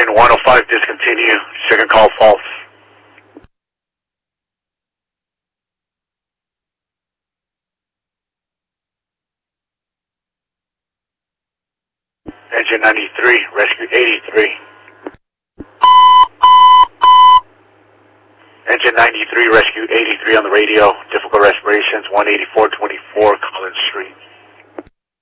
Engine 105 discontinue. Second call false. Engine 93, rescue 83. Engine 93, rescue 83 on the radio. Difficult respirations, 18424 Collins Street.